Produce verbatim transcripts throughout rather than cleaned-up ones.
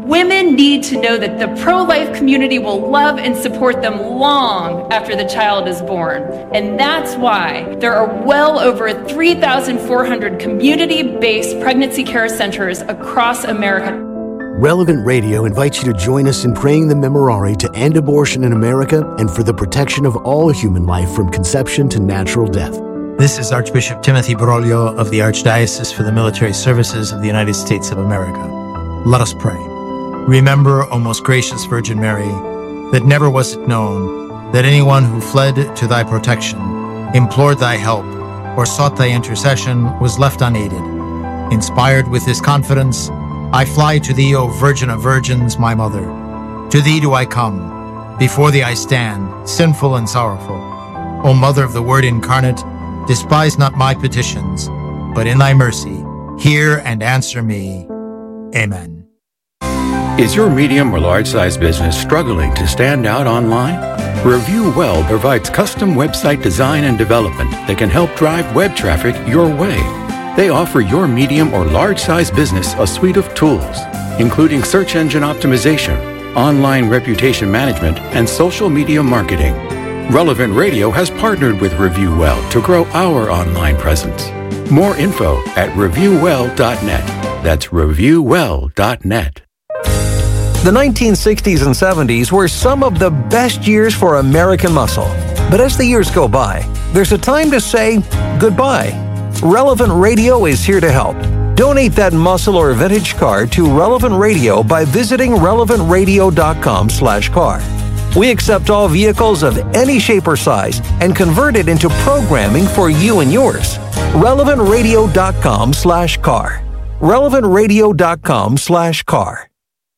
Women need to know that the pro-life community will love and support them long after the child is born. And that's why there are well over three thousand four hundred community-based pregnancy care centers across America. Relevant Radio invites you to join us in praying the Memorare to end abortion in America and for the protection of all human life from conception to natural death. This is Archbishop Timothy Broglio of the Archdiocese for the Military Services of the United States of America. Let us pray. Remember, O most gracious Virgin Mary, that never was it known that anyone who fled to thy protection, implored thy help, or sought thy intercession was left unaided. Inspired with this confidence, I fly to thee, O Virgin of Virgins, my Mother. To thee do I come. Before thee I stand, sinful and sorrowful. O Mother of the Word incarnate, despise not my petitions, but in thy mercy, hear and answer me. Amen. Is your medium or large-size business struggling to stand out online? Review Well provides custom website design and development that can help drive web traffic your way. They offer your medium or large-size business a suite of tools, including search engine optimization, online reputation management, and social media marketing. Relevant Radio has partnered with Review Well to grow our online presence. More info at review well dot net. That's review well dot net. The nineteen sixties and seventies were some of the best years for American muscle. But as the years go by, there's a time to say goodbye. Relevant Radio is here to help. Donate that muscle or vintage car to Relevant Radio by visiting relevant radio dot com slash car. We accept all vehicles of any shape or size and convert it into programming for you and yours. relevant radio dot com slash car. relevant radio dot com slash car.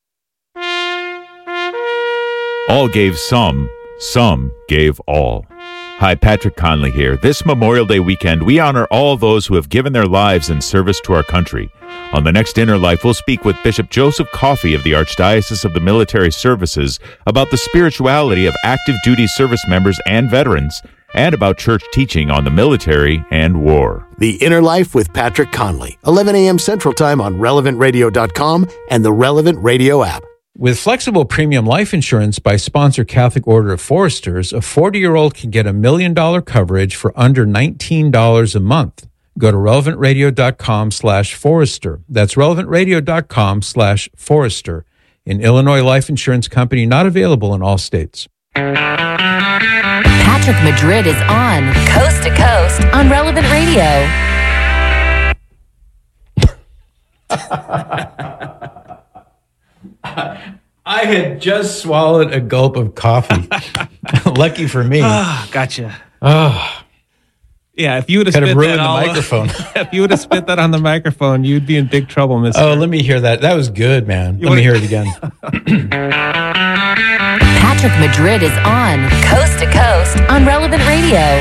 All gave some, some gave all. Hi, Patrick Conley here. This Memorial Day weekend, we honor all those who have given their lives in service to our country. On the next Inner Life, we'll speak with Bishop Joseph Coffey of the Archdiocese of the Military Services about the spirituality of active duty service members and veterans, and about church teaching on the military and war. The Inner Life with Patrick Conley, eleven a.m. Central Time on relevant radio dot com and the Relevant Radio app. With flexible premium life insurance by Sponsor Catholic Order of Foresters, a forty-year-old can get a million-dollar coverage for under nineteen dollars a month. Go to relevant radio dot com slash forester. That's relevant radio dot com slash forester. An Illinois life insurance company not available in all states. Patrick Madrid is on Coast to Coast on Relevant Radio. I had just swallowed a gulp of coffee. Lucky for me. Ah, gotcha. Oh. Yeah, if you would have Could spit have ruined that the all, microphone. if you would have spit that on the microphone, you'd be in big trouble, mister. Oh, let me hear that. That was good, man. You let me wanna- hear it again. Patrick Madrid is on Coast to Coast on Relevant Radio.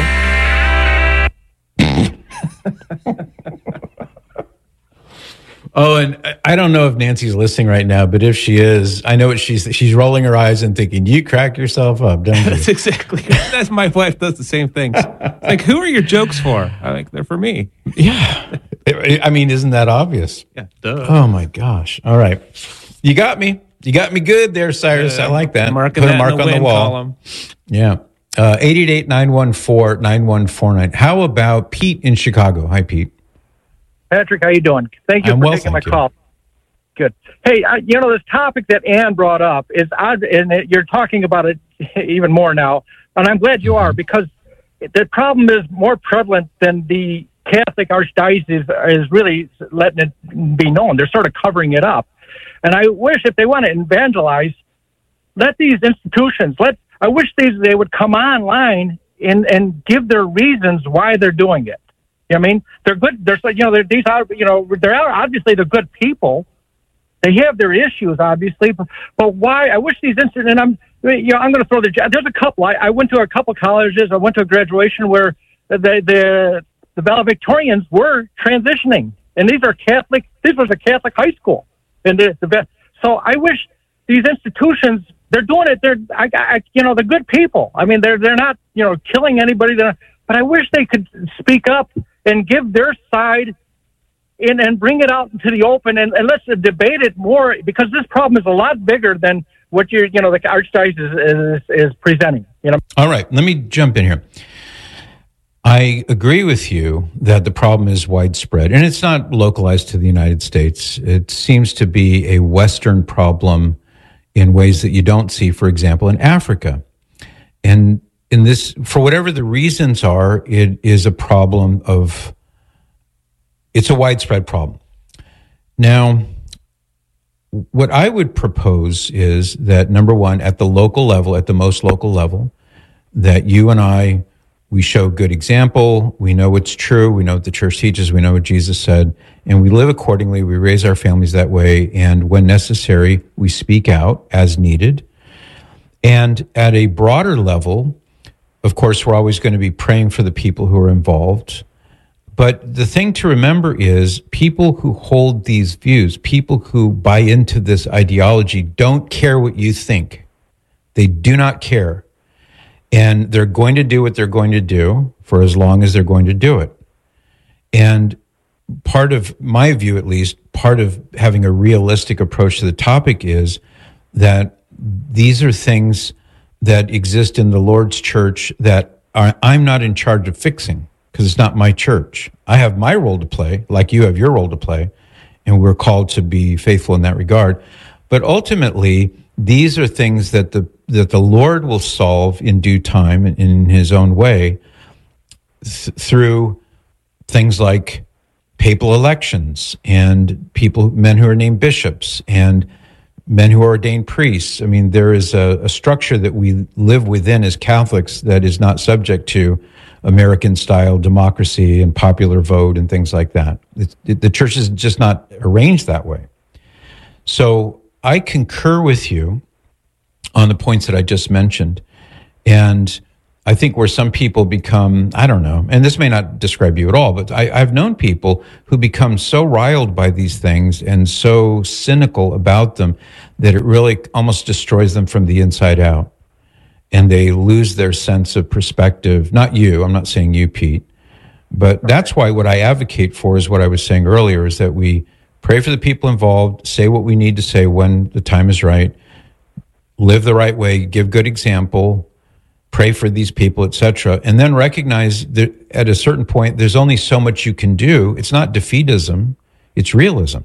Oh, and I- I don't know if Nancy's listening right now, but if she is, I know what she's she's rolling her eyes and thinking, "You crack yourself up, don't you?" That's exactly. That's my wife does the same things. Like, who are your jokes for? I like they're for me. Yeah. I I mean, isn't that obvious? Yeah. Duh. Oh my gosh! All right, you got me. You got me good there, Cyrus. Yeah, I like that. marking Put that a mark in the on the win wall. column. Yeah. Uh, eight eight eight, nine one four, nine one four nine. How about Pete in Chicago? Hi, Pete. Patrick, how you doing? Thank you I'm for well, taking my thank you. call. Good. Hey, I, you know, this topic that Ann brought up is odd, and it, you're talking about it even more now, and I'm glad you are, because the problem is more prevalent than the Catholic Archdiocese is really letting it be known. They're sort of covering it up. And I wish if they want to evangelize, let these institutions, let I wish these they would come online and, and give their reasons why they're doing it. You know what I mean? They're good. They're, you know, they're, these are, you know, they're obviously they're good people. They have their issues, obviously, but, but why? I wish these instances, and I'm, you know, I'm going to throw the, there's a couple. I, I went to a couple colleges. I went to a graduation where the, the, the valedictorians were transitioning, and these are Catholic, this was a Catholic high school. And the, the, so I wish these institutions, they're doing it. They're, I, I, you know, they're good people. I mean, they're, they're not, you know, killing anybody. They're, but I wish they could speak up and give their side and, and bring it out into the open, and, and let's debate it more, because this problem is a lot bigger than what you're, you know, the Archdiocese is, is, is presenting. You know. All right, let me jump in here. I agree with you that the problem is widespread, and it's not localized to the United States. It seems to be a Western problem in ways that you don't see, for example, in Africa. And in this, for whatever the reasons are, it is a problem of, it's a widespread problem. Now, what I would propose is that, number one, at the local level, at the most local level, that you and I, we show good example, we know what's true, we know what the church teaches, we know what Jesus said, and we live accordingly, we raise our families that way, and when necessary, we speak out as needed. And at a broader level, of course, we're always going to be praying for the people who are involved. But the thing to remember is people who hold these views, people who buy into this ideology, don't care what you think. They do not care. And they're going to do what they're going to do for as long as they're going to do it. And part of my view, at least, part of having a realistic approach to the topic is that these are things that exist in the Lord's church that are, I'm not in charge of fixing, because it's not my church. I have my role to play, like you have your role to play, and we're called to be faithful in that regard. But ultimately, these are things that the that the Lord will solve in due time and in his own way th- through things like papal elections and people, men who are named bishops and men who are ordained priests. I mean, there is a, a structure that we live within as Catholics that is not subject to American-style democracy and popular vote and things like that. It, it, the church is just not arranged that way. So I concur with you on the points that I just mentioned. And I think where some people become, I don't know, and this may not describe you at all, but I, I've known people who become so riled by these things and so cynical about them that it really almost destroys them from the inside out. And they lose their sense of perspective. Not you, I'm not saying you, Pete, but that's why what I advocate for is what I was saying earlier, is that we pray for the people involved, say what we need to say when the time is right, live the right way, give good example, pray for these people, et cetera, and then recognize that at a certain point, there's only so much you can do. It's not defeatism, it's realism.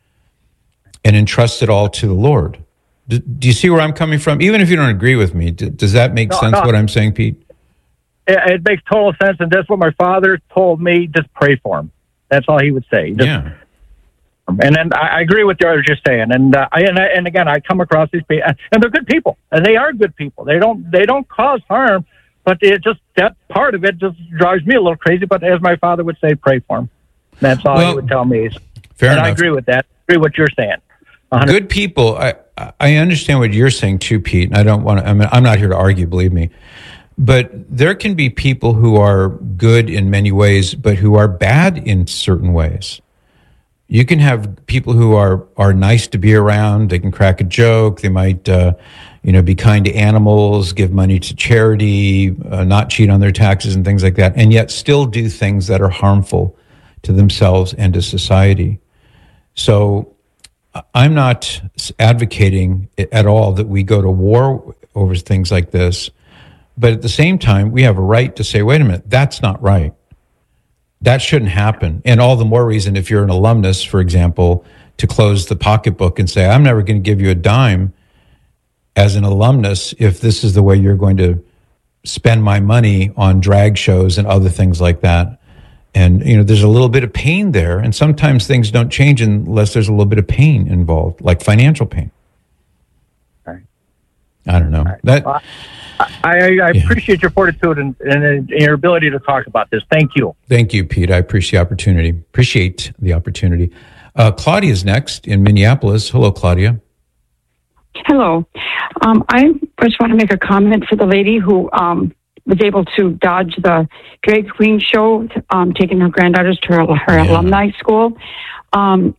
And entrust it all to the Lord. Do, do you see where I'm coming from? Even if you don't agree with me, do, does that make no, sense, no. what I'm saying, Pete? It, it makes total sense, and that's what my father told me, just pray for him. That's all he would say. Just, yeah. And then I, I agree with what you're just saying, and uh, I, and I, and again, I come across these people, and they're good people, and they are good people. They don't they don't cause harm, but it just that part of it just drives me a little crazy. But as my father would say, pray for them. That's all well, he would tell me. Fair and enough. I agree with that. I agree with what you're saying. one hundred percent. Good people. I I understand what you're saying too, Pete. And I don't want to. I mean, I'm not here to argue. Believe me. But there can be people who are good in many ways, but who are bad in certain ways. You can have people who are, are nice to be around. They can crack a joke. They might, uh, you know, be kind to animals, give money to charity, uh, not cheat on their taxes and things like that, and yet still do things that are harmful to themselves and to society. So I'm not advocating at all that we go to war over things like this. But at the same time, we have a right to say, wait a minute, that's not right. That shouldn't happen. And all the more reason if you're an alumnus, for example, to close the pocketbook and say, I'm never going to give you a dime as an alumnus if this is the way you're going to spend my money on drag shows and other things like that. And, you know, there's a little bit of pain there. And sometimes things don't change unless there's a little bit of pain involved, like financial pain. Right. I don't know. Right. That. Well, I, I yeah. appreciate your fortitude and, and your ability to talk about this. Thank you. Thank you, Pete. I appreciate the opportunity. Appreciate the opportunity. Uh, Claudia's next in Minneapolis. Hello, Claudia. Hello. Um, I just want to make a comment for the lady who um, was able to dodge the drag queen show, um, taking her granddaughters to her, her yeah. alumni school. Um,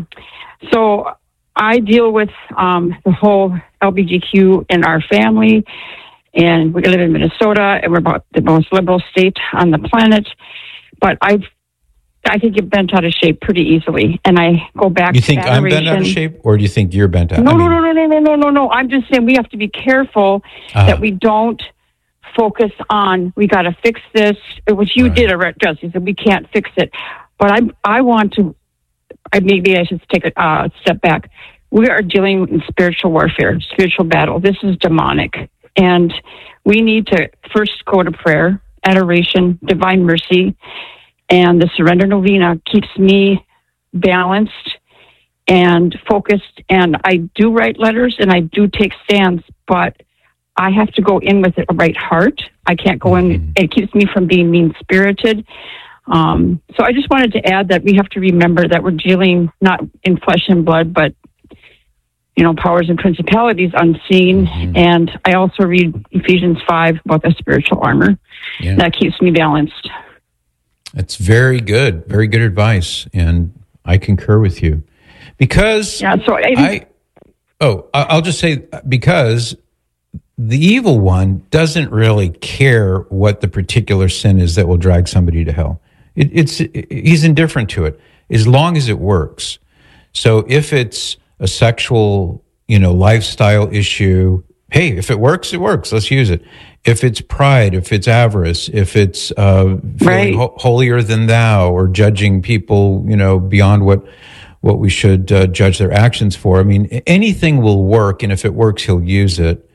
so I deal with um, the whole L G B T Q in our family. And we live in Minnesota, and we're about the most liberal state on the planet. But I've I can get bent out of shape pretty easily, and I go back. You to think I'm bent out of adoration. shape, or do you think you're bent out? No, I no, mean, no, no, no, no, no, no, no. I'm just saying we have to be careful Uh-huh. that we don't focus on we got to fix this, which you Right. did already. You said we can't fix it, but I I want to. I maybe I should take a uh, step back. We are dealing in spiritual warfare, spiritual battle. This is demonic, and we need to first go to prayer, adoration, divine mercy, and the surrender novena keeps me balanced and focused. And I do write letters and I do take stands, but I have to go in with a right heart. I can't go in. It keeps me from being mean-spirited. Um, so I just wanted to add that we have to remember that we're dealing not in flesh and blood, but you know, powers and principalities unseen. Mm-hmm. And I also read Ephesians five about the spiritual armor. Yeah. That keeps me balanced. That's very good. Very good advice. And I concur with you. Because yeah, so I, I oh, I'll just say because the evil one doesn't really care what the particular sin is that will drag somebody to hell. It, it's it, he's indifferent to it as long as it works. So if it's a sexual, you know, lifestyle issue, hey, if it works, it works. Let's use it. If it's pride, if it's avarice, if it's uh, feeling right. ho- holier than thou, or judging people, you know, beyond what what we should uh, judge their actions for. I mean, anything will work, and if it works, he'll use it.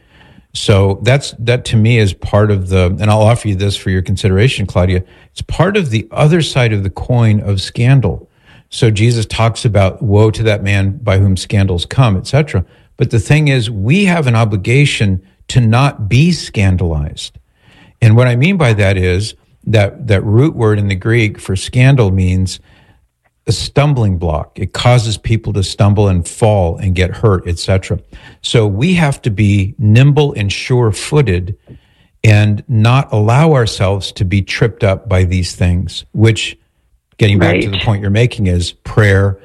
So that's that to me is part of the, and I'll offer you this for your consideration, Claudia. It's part of the other side of the coin of scandal. So Jesus talks about woe to that man by whom scandals come, et cetera. But the thing is, we have an obligation to not be scandalized. And what I mean by that is that that root word in the Greek for scandal means a stumbling block. It causes people to stumble and fall and get hurt, et cetera. So we have to be nimble and sure-footed and not allow ourselves to be tripped up by these things, which, getting back right. to the point you're making, is prayer,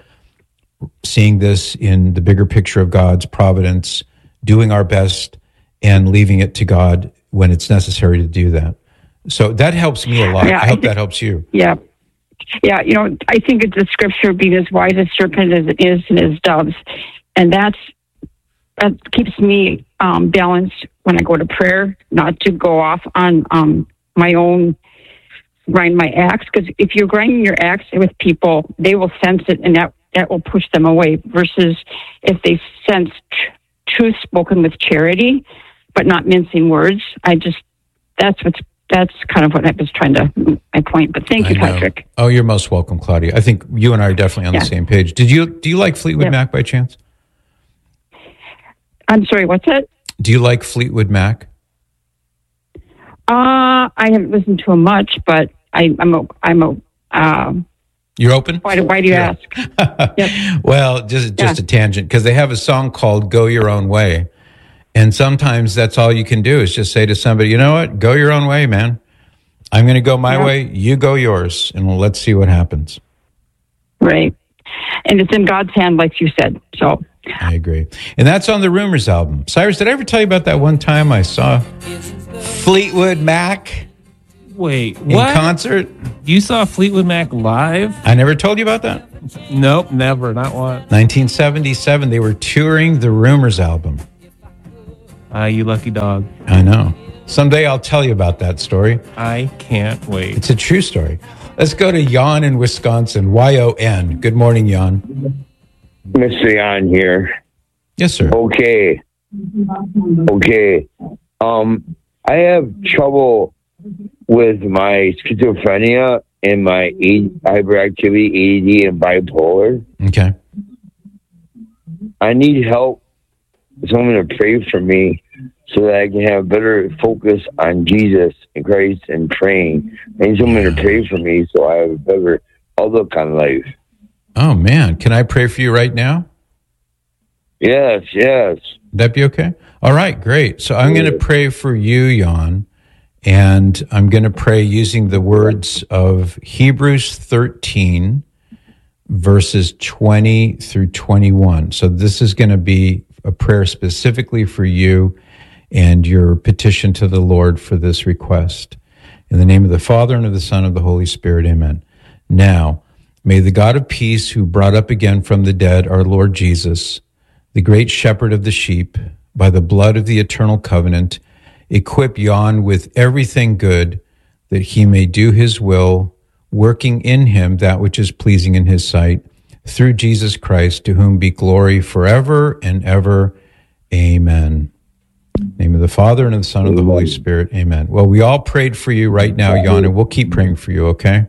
seeing this in the bigger picture of God's providence, doing our best, and leaving it to God when it's necessary to do that. So that helps me a lot. Yeah, I hope I think, that helps you. Yeah. Yeah, you know, I think it's the scripture, being as wise as serpent as it is and as doves. And that's, that keeps me um, balanced when I go to prayer, not to go off on um, my own, grind my axe. Because if you're grinding your axe with people, they will sense it, and that, that will push them away. Versus if they sense tr- truth spoken with charity, but not mincing words. I just, that's what's, that's kind of what I was trying to, my point. But thank you, Patrick. Oh, you're most welcome, Claudia. I think you and I are definitely on yeah. the same page. Did you, do you like Fleetwood yeah. Mac by chance? I'm sorry, what's that? Do you like Fleetwood Mac? Uh, I haven't listened to him much, but I, I'm a, I'm a, uh, You're open? Why do, why do you yeah. ask? Yep. Well, just just yeah. a tangent, because they have a song called Go Your Own Way. And sometimes that's all you can do is just say to somebody, you know what? Go your own way, man. I'm going to go my yeah. way. You go yours. And let's see what happens. Right. And it's in God's hand, like you said. So I agree. And that's on the Rumors album. Cyrus, did I ever tell you about that one time I saw Fleetwood Mac? Wait, in what? concert? You saw Fleetwood Mac live? I never told you about that? Nope, never. Not one. nineteen seventy-seven, they were touring the Rumors album. Ah, uh, you lucky dog. I know. Someday I'll tell you about that story. I can't wait. It's a true story. Let's go to Jan in Wisconsin, Y O N. Good morning, Jan. Mister Jan here. Yes, sir. Okay. Okay. Um, I have trouble with my schizophrenia and my hyperactivity, A D D, and bipolar. Okay. I need help. Someone to pray for me so that I can have better focus on Jesus and Christ and praying. I need someone to pray for me so I have a better outlook on life. Oh, man. Can I pray for you right now? Yes, yes. Would that be okay? All right, great. So I'm going to pray for you, Jan, and I'm going to pray using the words of Hebrews thirteen, verses twenty through twenty-one. So this is going to be a prayer specifically for you and your petition to the Lord for this request. In the name of the Father, and of the Son, and of the Holy Spirit, amen. Now, May the God of peace, who brought up again from the dead our Lord Jesus, the great shepherd of the sheep, by the blood of the eternal covenant, equip Jan with everything good, that he may do his will, working in him that which is pleasing in his sight, through Jesus Christ, to whom be glory forever and ever. Amen. In the name of the Father, and of the Son, and of the Holy Spirit. Amen. Well, we all prayed for you right now, Jan, and we'll keep praying for you, okay?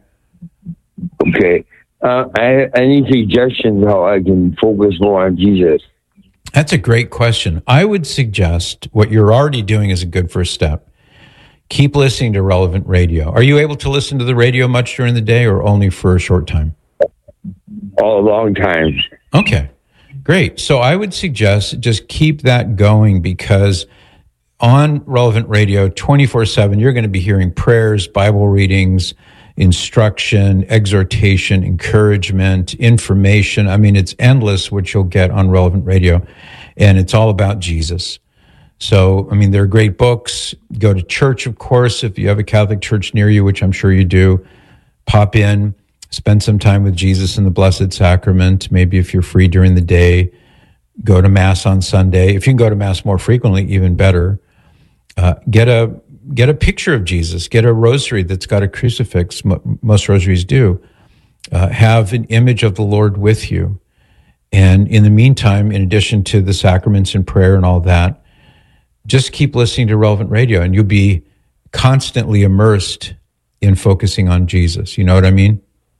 Okay. Uh, I, I need suggestions how I can focus more on Jesus. That's a great question. I would suggest what you're already doing is a good first step. Keep listening to Relevant Radio. Are you able to listen to the radio much during the day, or only for a short time? Oh, a long time. Okay, great. So I would suggest just keep that going, because on Relevant Radio twenty-four seven, you're going to be hearing prayers, Bible readings, instruction, exhortation, encouragement, information. I mean, it's endless what you'll get on Relevant Radio, and it's all about Jesus. So, I mean, there are great books. Go to church, of course, if you have a Catholic church near you, which I'm sure you do. Pop in, spend some time with Jesus in the Blessed Sacrament. Maybe if you're free during the day, go to Mass on Sunday. If you can go to Mass more frequently, even better. Uh, get a get a picture of Jesus. Get a rosary that's got a crucifix. Most rosaries do. Uh, have an image of the Lord with you. And in the meantime, in addition to the sacraments and prayer and all that, just keep listening to Relevant Radio, and you'll be constantly immersed in focusing on Jesus. You know what I mean?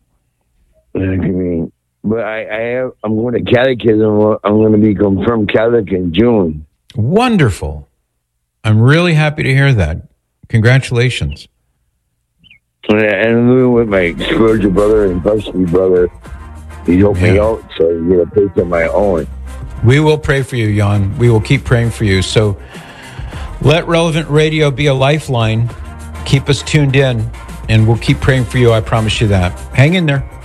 I mean, but I, I have, I'm going to catechism. I'm going to be confirmed Catholic in June. Wonderful. I'm really happy to hear that. Congratulations. And I'm living with my spiritual brother and custody brother. He helped yeah. me out, so I get a place of my own. We will pray for you, Jan. We will keep praying for you. So let Relevant Radio be a lifeline. Keep us tuned in, and we'll keep praying for you. I promise you that. Hang in there.